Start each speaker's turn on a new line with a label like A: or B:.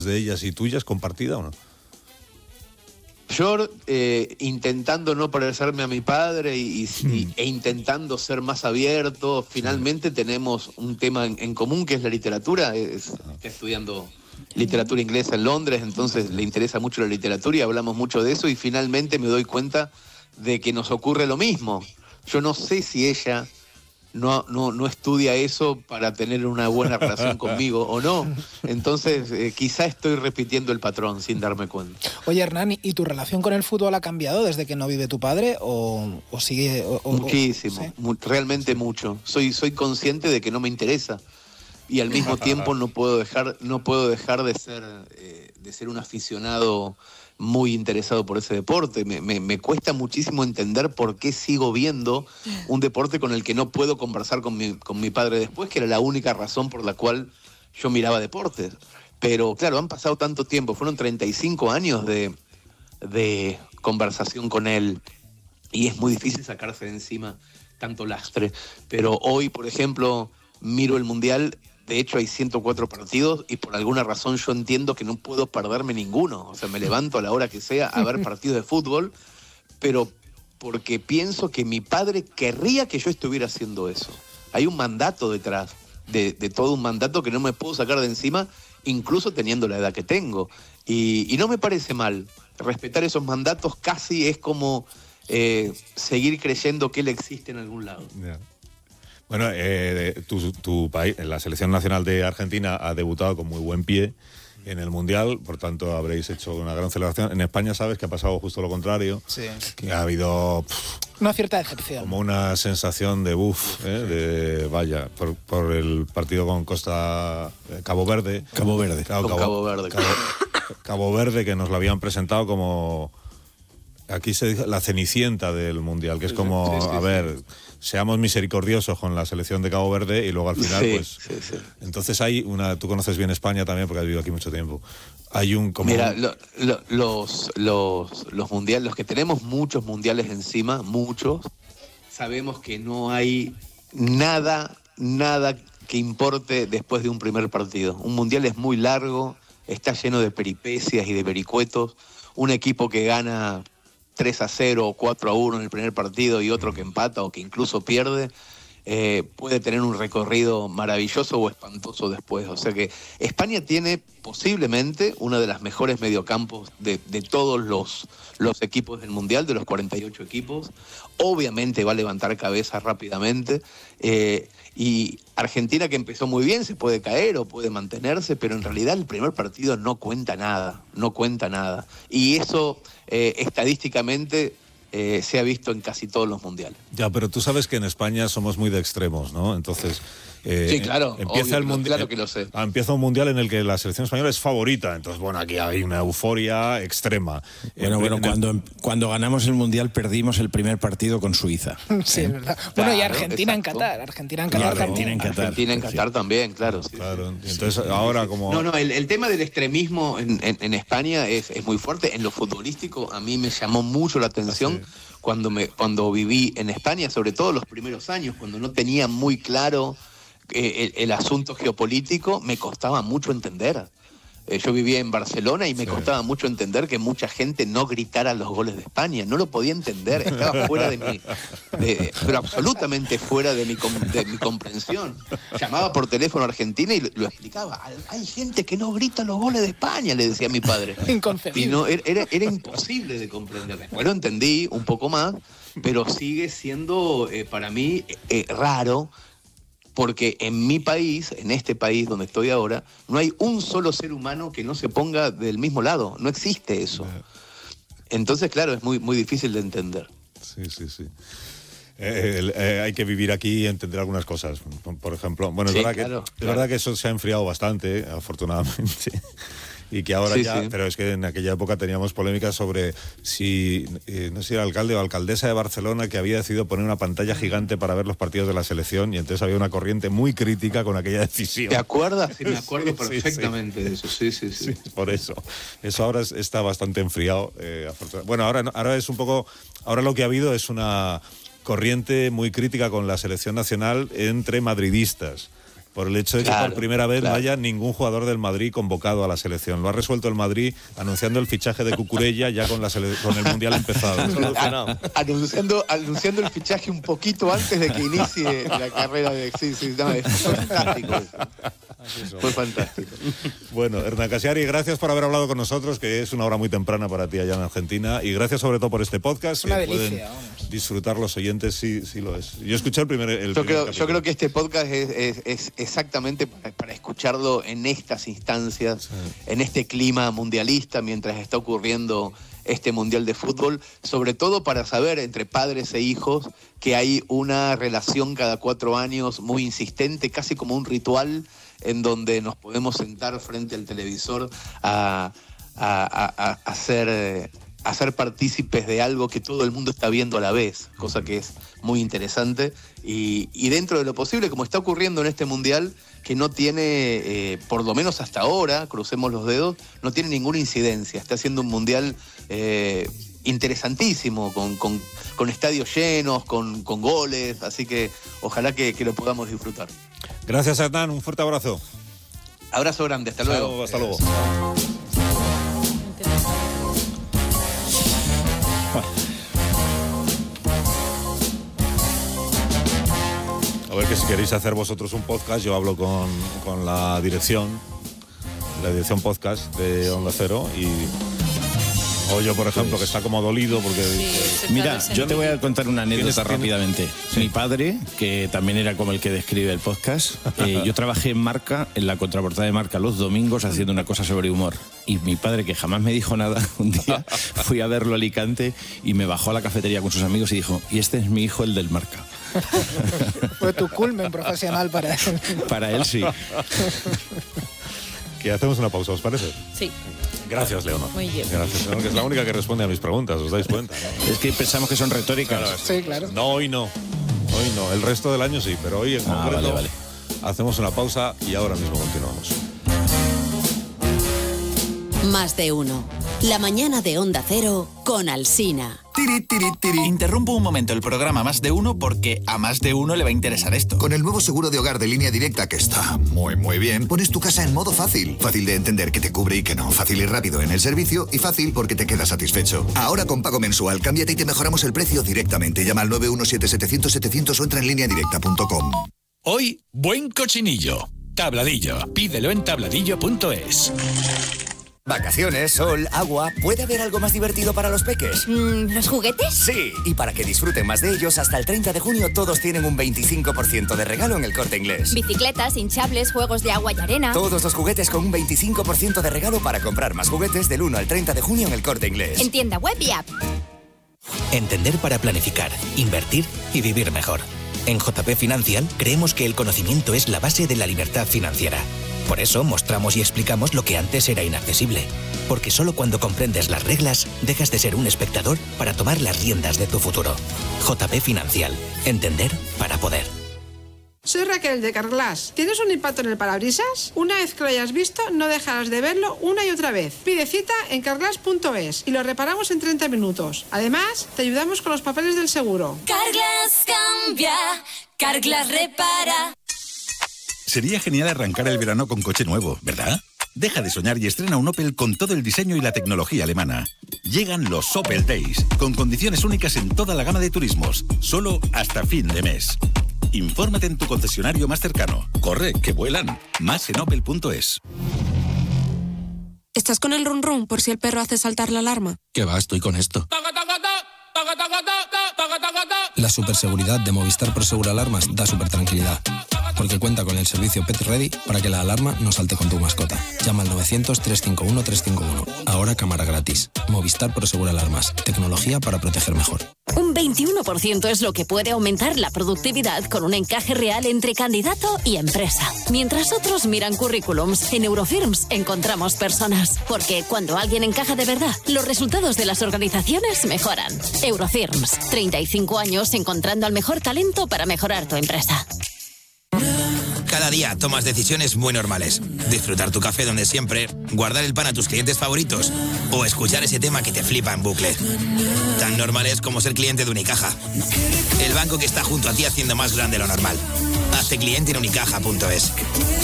A: de ellas y tuyas compartida o no?
B: Yo intentando no parecerme a mi padre e intentando ser más abierto, finalmente tenemos un tema en común que es la literatura. Está estudiando literatura inglesa en Londres, entonces le interesa mucho la literatura y hablamos mucho de eso y finalmente me doy cuenta de que nos ocurre lo mismo. Yo no sé si ella no estudia eso para tener una buena relación conmigo o no. Entonces, quizá estoy repitiendo el patrón sin darme cuenta.
C: Oye, Hernán, ¿y tu relación con el fútbol ha cambiado desde que no vive tu padre o sigue...?
B: Muchísimo,
C: ¿sí?
B: Realmente mucho. Soy consciente de que no me interesa y al mismo tiempo no puedo dejar de ser un aficionado muy interesado por ese deporte. Me cuesta muchísimo entender por qué sigo viendo un deporte con el que no puedo conversar con mi padre después, que era la única razón por la cual yo miraba deportes. Pero claro, han pasado tanto tiempo, fueron 35 años de conversación con él y es muy difícil sacarse de encima tanto lastre. Pero hoy, por ejemplo, miro el Mundial. De hecho, hay 104 partidos y por alguna razón yo entiendo que no puedo perderme ninguno. O sea, me levanto a la hora que sea a ver partidos de fútbol, pero porque pienso que mi padre querría que yo estuviera haciendo eso. Hay un mandato detrás, de todo un mandato que no me puedo sacar de encima, incluso teniendo la edad que tengo. Y no me parece mal. Respetar esos mandatos casi es como seguir creyendo que él existe en algún lado.
A: Yeah. Bueno, tu país, la selección nacional de Argentina ha debutado con muy buen pie en el Mundial, por tanto habréis hecho una gran celebración. En España sabes que ha pasado justo lo contrario,
C: Sí.
A: que ha habido
C: Una cierta decepción.
A: como una sensación de de vaya, por el partido con Cabo Verde.
D: Cabo Verde.
A: Claro,
B: Cabo Verde.
A: Cabo Verde, que nos lo habían presentado como... Aquí se dice la cenicienta del Mundial, que es como, a ver, seamos misericordiosos con la selección de Cabo Verde y luego al final,
B: Sí.
A: Entonces hay una... Tú conoces bien España también porque has vivido aquí mucho tiempo. Hay un...
B: Mira, los mundiales, los que tenemos muchos mundiales encima, muchos, sabemos que no hay nada que importe después de un primer partido. Un mundial es muy largo, está lleno de peripecias y de vericuetos. Un equipo que gana 3-0 o 4-1 en el primer partido y otro que empata o que incluso pierde, puede tener un recorrido maravilloso o espantoso después. O sea que España tiene posiblemente una de las mejores mediocampos de todos los equipos del Mundial, de los 48 equipos. Obviamente va a levantar cabeza rápidamente. Y Argentina, que empezó muy bien, se puede caer o puede mantenerse, pero en realidad el primer partido no cuenta nada. Y eso estadísticamente se ha visto en casi todos los mundiales.
A: Ya, pero tú sabes que en España somos muy de extremos, ¿no? Entonces...
B: sí, claro,
A: empieza el mundial,
B: claro que lo sé.
A: Empieza un mundial en el que la selección española es favorita, entonces bueno, aquí hay una euforia extrema.
D: Cuando ganamos el mundial perdimos el primer partido con Suiza.
C: Sí, es verdad. Bueno, y
B: Claro,
C: Argentina
B: exacto.
C: en Qatar. Argentina en Qatar
B: también, claro. Sí.
A: Claro, y entonces ahora como...
B: No, el tema del extremismo en España es muy fuerte. En lo futbolístico a mí me llamó mucho la atención cuando viví en España, sobre todo los primeros años, cuando no tenía muy claro el asunto geopolítico, me costaba mucho entender. Yo vivía en Barcelona y me costaba mucho entender que mucha gente no gritara los goles de España. No lo podía entender, estaba fuera pero absolutamente fuera de mi comprensión. Llamaba por teléfono a Argentina y lo explicaba. Hay gente que no grita los goles de España, le decía a mi padre.
C: Inconcebible.
B: Y no, era imposible de comprender. Después lo entendí un poco más, pero sigue siendo para mí raro. Porque en mi país, en este país donde estoy ahora, no hay un solo ser humano que no se ponga del mismo lado. No existe eso. Entonces, claro, es muy, muy difícil de entender.
A: Sí. Hay que vivir aquí y entender algunas cosas. Por ejemplo, bueno, es verdad que eso se ha enfriado bastante, afortunadamente. Y que ahora pero es que en aquella época teníamos polémicas sobre si, no sé si era alcalde o alcaldesa de Barcelona que había decidido poner una pantalla gigante para ver los partidos de la selección y entonces había una corriente muy crítica con aquella decisión.
B: ¿Te acuerdas? Sí, me acuerdo perfectamente de eso, sí.
A: Por eso. Eso ahora está bastante enfriado, afortunadamente. Bueno, ahora es un poco, ahora lo que ha habido es una corriente muy crítica con la selección nacional entre madridistas. por el hecho de que por primera vez no haya ningún jugador del Madrid convocado a la selección. Lo ha resuelto el Madrid anunciando el fichaje de Cucurella ya con el Mundial empezado.
B: Anunciando el fichaje un poquito antes de que inicie la carrera de... Sí, no, es fantástico eso. Fue fantástico.
A: Bueno, Hernán Casiari, gracias por haber hablado con nosotros, que es una hora muy temprana para ti allá en Argentina, y gracias sobre todo por este podcast.
C: Una
A: que
C: delicia,
A: pueden disfrutar los oyentes, sí lo es. Yo escuché el primer
B: Yo creo que este podcast es exactamente para escucharlo en estas instancias, en este clima mundialista, mientras está ocurriendo este Mundial de Fútbol, sobre todo para saber entre padres e hijos que hay una relación cada 4 años muy insistente, casi como un ritual, en donde nos podemos sentar frente al televisor a ser partícipes de algo que todo el mundo está viendo a la vez, cosa que es muy interesante, y dentro de lo posible, como está ocurriendo en este Mundial, que no tiene, por lo menos hasta ahora, crucemos los dedos, no tiene ninguna incidencia. Está siendo un Mundial interesantísimo, con estadios llenos, con goles, así que ojalá que lo podamos disfrutar.
A: Gracias, Hernán, un fuerte abrazo.
B: Abrazo grande, hasta luego.
A: Hasta luego. A ver, que si queréis hacer vosotros un podcast, yo hablo con la dirección podcast de Onda Cero, o yo, por ejemplo, que está como dolido porque...
D: Mira, yo te voy a contar una anécdota rápidamente. Sí. Mi padre, que también era como el que describe el podcast, yo trabajé en Marca, en la contraportada de Marca, los domingos haciendo una cosa sobre humor. Y mi padre, que jamás me dijo nada, un día fui a verlo a Alicante y me bajó a la cafetería con sus amigos y dijo, y este es mi hijo, el del Marca.
C: Fue tu culmen profesional para él.
D: Para él, sí.
A: Que hacemos una pausa, ¿os parece?
E: Sí.
A: Gracias, Leonor.
E: Muy bien.
A: Gracias, Leonor, que es la única que responde a mis preguntas, ¿os dais cuenta? ¿No?
D: Es que pensamos que son retóricas.
A: Claro,
C: sí, claro.
A: No, hoy no. Hoy no. El resto del año sí, pero hoy en concreto
D: vale.
A: Hacemos una pausa y ahora mismo continuamos.
F: Más de uno. La mañana de Onda Cero con Alsina.
G: Tiri, tiri, tiri. Interrumpo un momento el programa Más de Uno porque a más de uno le va a interesar esto.
H: Con el nuevo seguro de hogar de Línea Directa, que está muy bien, pones tu casa en modo fácil. Fácil de entender que te cubre y que no. Fácil y rápido en el servicio y fácil porque te quedas satisfecho. Ahora con pago mensual, cámbiate y te mejoramos el precio directamente. Llama al 917-700-700 o entra en lineadirecta.com.
I: Hoy, buen cochinillo. Tabladillo. Pídelo en tabladillo.es.
J: Vacaciones, sol, agua... ¿Puede haber algo más divertido para los peques?
K: ¿Los juguetes?
J: Sí, y para que disfruten más de ellos, hasta el 30 de junio todos tienen un 25% de regalo en El Corte Inglés.
K: Bicicletas, hinchables, juegos de agua y arena...
J: Todos los juguetes con un 25% de regalo para comprar más juguetes del 1 al 30 de junio en El Corte Inglés.
K: En tienda web y app.
J: Entender para planificar, invertir y vivir mejor. En JP Financial creemos que el conocimiento es la base de la libertad financiera. Por eso mostramos y explicamos lo que antes era inaccesible. Porque solo cuando comprendes las reglas, dejas de ser un espectador para tomar las riendas de tu futuro. JP Financial. Entender para poder.
L: Soy Raquel de Carglass. ¿Tienes un impacto en el parabrisas? Una vez que lo hayas visto, no dejarás de verlo una y otra vez. Pide cita en carglass.es y lo reparamos en 30 minutos. Además, te ayudamos con los papeles del seguro.
M: Carglass cambia, Carglass repara.
I: Sería genial arrancar el verano con coche nuevo, ¿verdad? Deja de soñar y estrena un Opel con todo el diseño y la tecnología alemana. Llegan los Opel Days, con condiciones únicas en toda la gama de turismos, solo hasta fin de mes. Infórmate en tu concesionario más cercano. Corre, que vuelan. Más en opel.es.
N: ¿Estás con el run run por si el perro hace saltar la alarma?
O: ¿Qué va? Estoy con esto.
P: La superseguridad de Movistar Prosegur Alarmas da supertranquilidad, porque cuenta con el servicio Pet Ready para que la alarma no salte con tu mascota. Llama al 900-351-351. Ahora cámara gratis. Movistar Prosegur Alarmas. Tecnología para proteger mejor.
F: Un 21% es lo que puede aumentar la productividad con un encaje real entre candidato y empresa. Mientras otros miran currículums, en Eurofirms encontramos personas. Porque cuando alguien encaja de verdad, los resultados de las organizaciones mejoran. Eurofirms. 35 años encontrando al mejor talento para mejorar tu empresa.
Q: Cada día tomas decisiones muy normales. Disfrutar tu café donde siempre, guardar el pan a tus clientes favoritos o escuchar ese tema que te flipa en bucle. Tan normales como ser cliente de Unicaja. El banco que está junto a ti haciendo más grande lo normal. Hazte cliente en unicaja.es.